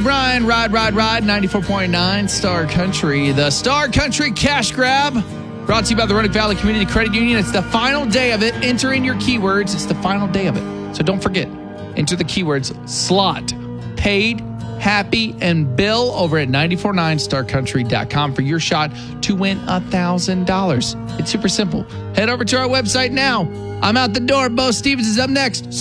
Luke Bryan, Ride, 94.9 Star Country. The Star Country Cash Grab, brought to you by the Roanoke Valley Community Credit Union. It's the final day of it. Enter in your keywords. It's the final day of it. So don't forget, enter the keywords slot, paid, happy, and bill over at 949starcountry.com for your shot to win $1,000. It's super simple. Head over to our website now. I'm out the door. Bo Stevens is up next.